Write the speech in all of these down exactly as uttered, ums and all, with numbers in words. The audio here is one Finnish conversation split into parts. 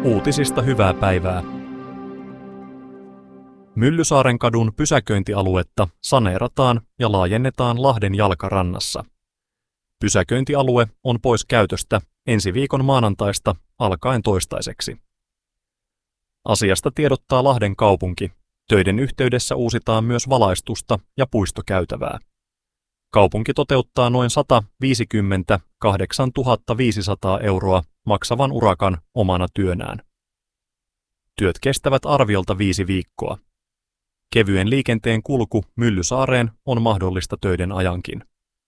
Uutisista hyvää päivää. Myllysaarenkadun pysäköintialuetta saneerataan ja laajennetaan Lahden jalkarannassa. Pysäköintialue on pois käytöstä ensi viikon maanantaista alkaen toistaiseksi. Asiasta tiedottaa Lahden kaupunki. Töiden yhteydessä uusitaan myös valaistusta ja puistokäytävää. Kaupunki toteuttaa noin sata viisikymmentäkahdeksantuhatta viisisataa euroa maksavan urakan omana työnään. Työt kestävät arviolta viisi viikkoa. Kevyen liikenteen kulku Myllysaareen on mahdollista töiden ajankin.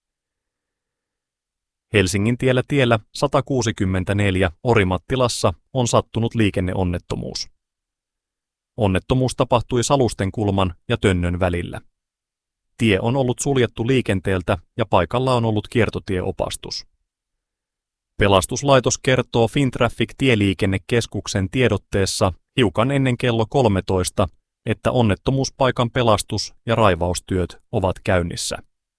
Helsingin tiellä tiellä sata kuusikymmentäneljä Orimattilassa on sattunut liikenneonnettomuus. Onnettomuus tapahtui Salustenkulman ja Tönnön välillä. Tie on ollut suljettu liikenteeltä ja paikalla on ollut kiertotieopastus. Pelastuslaitos kertoo Fintraffic-tieliikennekeskuksen tiedotteessa hiukan ennen kello kolmetoista, että onnettomuuspaikan pelastus- ja raivaustyöt ovat käynnissä.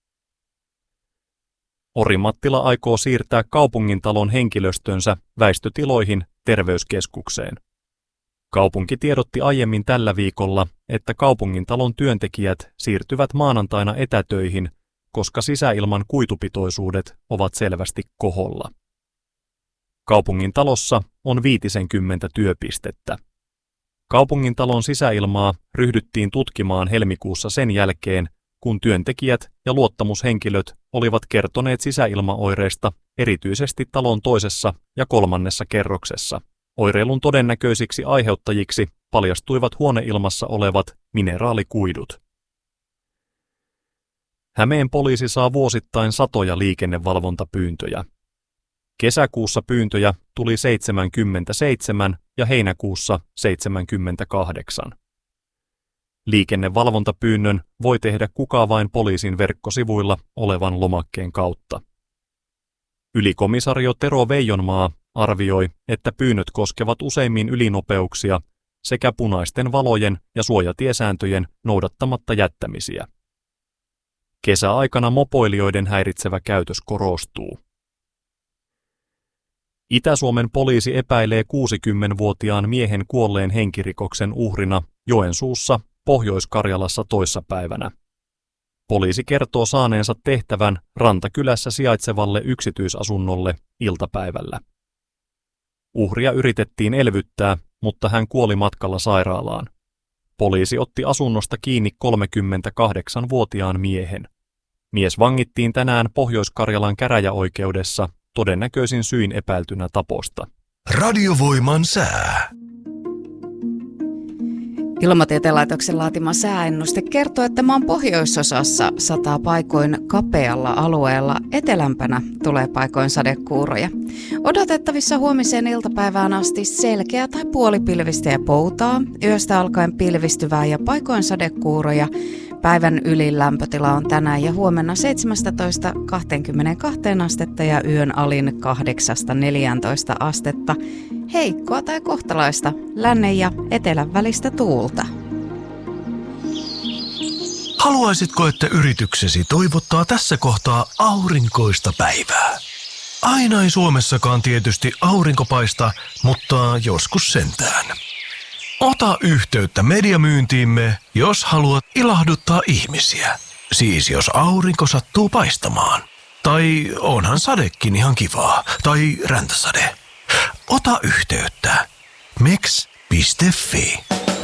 Orimattila aikoo siirtää kaupungintalon henkilöstönsä väistötiloihin terveyskeskukseen. Kaupunki tiedotti aiemmin tällä viikolla, että kaupungintalon työntekijät siirtyvät maanantaina etätöihin, koska sisäilman kuitupitoisuudet ovat selvästi koholla. Kaupungintalossa on viitisenkymmentä työpistettä. Kaupungintalon sisäilmaa ryhdyttiin tutkimaan helmikuussa sen jälkeen, kun työntekijät ja luottamushenkilöt olivat kertoneet sisäilmaoireista erityisesti talon toisessa ja kolmannessa kerroksessa. Oireilun todennäköisiksi aiheuttajiksi paljastuivat huoneilmassa olevat mineraalikuidut. Hämeen poliisi saa vuosittain satoja liikennevalvontapyyntöjä. Kesäkuussa pyyntöjä tuli seitsemänkymmentäseitsemän ja heinäkuussa seitsemänkymmentäkahdeksan. Liikennevalvontapyynnön voi tehdä kuka vain poliisin verkkosivuilla olevan lomakkeen kautta. Ylikomisario Tero Veijonmaa arvioi, että pyynnöt koskevat useimmin ylinopeuksia sekä punaisten valojen ja suojatiesääntöjen noudattamatta jättämisiä. Kesäaikana mopoilijoiden häiritsevä käytös korostuu. Itä-Suomen poliisi epäilee kuusikymmenvuotiaan miehen kuolleen henkirikoksen uhrina Joensuussa, Pohjois-Karjalassa toissapäivänä. Poliisi kertoo saaneensa tehtävän Rantakylässä sijaitsevalle yksityisasunnolle iltapäivällä. Uhria yritettiin elvyttää, mutta hän kuoli matkalla sairaalaan. Poliisi otti asunnosta kiinni kolmekymmentäkahdeksanvuotiaan miehen. Mies vangittiin tänään Pohjois-Karjalan käräjäoikeudessa todennäköisin syin epäiltynä taposta. Radiovoiman sää. Ilmatieteen laitoksen laatima sääennuste kertoo, että maan pohjoisosassa sataa paikoin kapealla alueella, etelämpänä tulee paikoin sadekuuroja. Odotettavissa huomiseen iltapäivään asti selkeä tai puolipilvistä ja poutaa, yöstä alkaen pilvistyvää ja paikoin sadekuuroja. Päivän ylin lämpötila on tänään ja huomenna seitsemästätoista kahteenkymmeneenkahteen astetta ja yön alin kahdeksasta neljääntoista astetta. Heikkoa tai kohtalaista lännen ja etelän välistä tuulta. Haluaisitko, että yrityksesi toivottaa tässä kohtaa aurinkoista päivää? Aina ei Suomessakaan tietysti aurinko paista, mutta joskus sentään. Ota yhteyttä mediamyyntiimme, jos haluat ilahduttaa ihmisiä. Siis jos aurinko sattuu paistamaan. Tai onhan sadekin ihan kivaa. Tai räntäsade. Ota yhteyttä. meks piste fi